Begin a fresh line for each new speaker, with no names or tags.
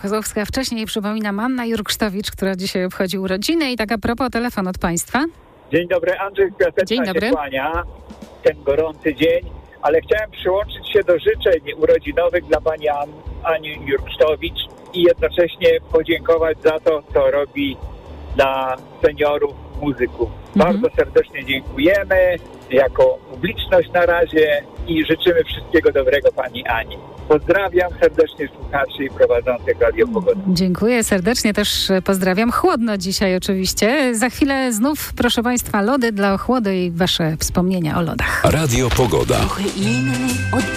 Kozłowska. Wcześniej przypominam Anna Jurksztowicz, która dzisiaj obchodzi urodziny. I tak a propos, telefon od państwa.
Dzień dobry, Andrzej z Piaseczna.
Dzień dobry.
Się kłania ten gorący dzień, ale chciałem przyłączyć się do życzeń urodzinowych dla pani Ani Jurksztowicz i jednocześnie podziękować za to, co robi dla seniorów, muzyków. Bardzo serdecznie dziękujemy jako publiczność na razie i życzymy wszystkiego dobrego pani Ani. Pozdrawiam serdecznie słuchaczy i prowadzących Radio Pogoda.
Dziękuję serdecznie, też pozdrawiam. Chłodno dzisiaj oczywiście. Za chwilę znów, proszę państwa, lody dla ochłody i wasze wspomnienia o lodach.
Radio Pogoda.
Trochę inny od